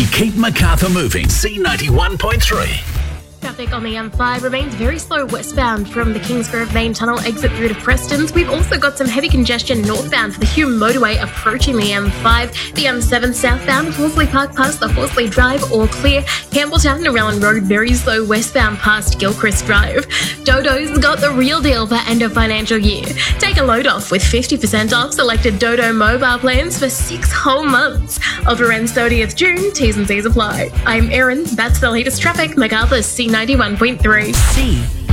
We keep Macarthur moving. C91.3. Traffic on the M5 remains very slow westbound from the Kingsgrove main tunnel exit through to Preston's. We've also got some heavy congestion northbound for the Hume motorway approaching the M5. The M7 southbound, Horsley Park past the Horsley Drive, all clear. Campbelltown and Narellan Road very slow westbound past Gilchrist Drive. Dodo's got the real deal for end of financial year. Take a load off with 50% off selected Dodo mobile plans for 6 whole months. Offer ends 30th June. T's and C's apply. I'm Erin. That's the latest traffic. Macarthur's C91.3. C